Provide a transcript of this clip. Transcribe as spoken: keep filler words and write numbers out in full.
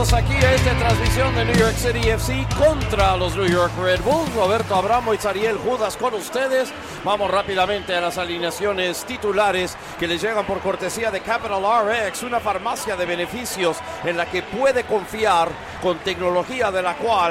Bienvenidos aquí a esta transmisión de New York City F C contra los New York Red Bulls. Roberto Abramo y Zariel Judas con ustedes. Vamos rápidamente a las alineaciones titulares que les llegan por cortesía de Capital R X, una farmacia de beneficios en la que puede confiar con tecnología de la cual